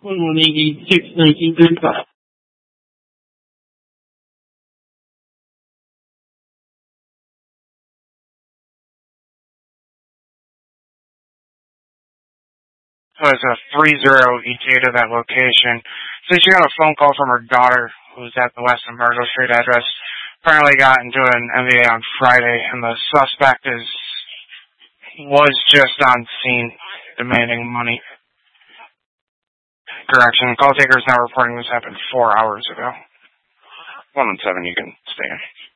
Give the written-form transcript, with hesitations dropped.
186, 1935. So it's a 30 ETA to that location. So she got a phone call from her daughter, who's at the West Emergo Street address. Apparently got into an MVA on Friday, and the suspect was just on scene demanding money. Correction. Call taker is now reporting this happened 4 hours ago. 117, you can stay in.